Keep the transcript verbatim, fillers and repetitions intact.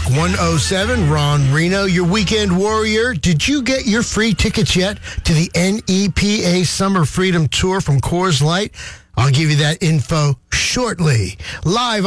one oh seven. Ron Reno, your weekend warrior. Did you get your free tickets yet to the N E P A Summer Freedom Tour from Coors Light? I'll give you that info shortly. Live